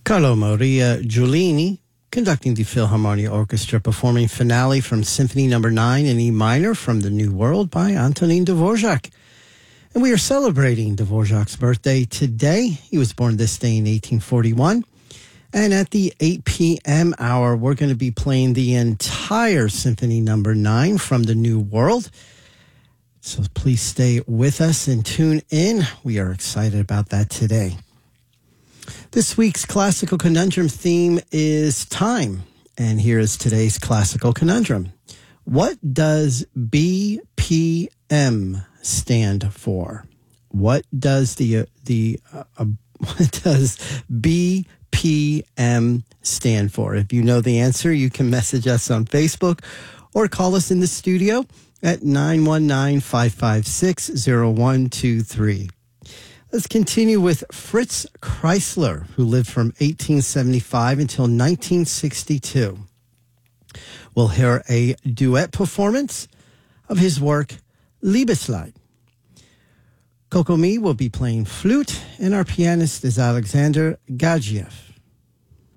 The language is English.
Carlo Maria Giulini conducting the Philharmonia Orchestra, performing Finale from Symphony No. 9 in E minor from The New World by Antonin Dvorak. And we are celebrating Dvorak's birthday today. He was born this day in 1841. And at the 8 p.m. hour, we're going to be playing the entire Symphony No. 9 from The New World. So please stay with us and tune in. We are excited about that today. This week's Classical Conundrum theme is time. And here is today's Classical Conundrum. What does BPM stand for? What does what does BPM stand for? If you know the answer, you can message us on Facebook or call us in the studio at 919-556-0123. Let's continue with Fritz Kreisler, who lived from 1875 until 1962. We'll hear a duet performance of his work, Liebeslied. Kokomi will be playing flute, and our pianist is Alexander Gadzhiev.